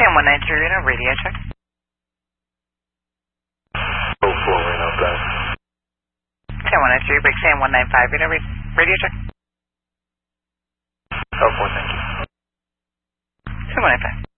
Sam 193 Reno, radio check. 04 Reno, guys. Sam 193, break Sam 195 Reno, radio check. 04, thank you. Sam 195.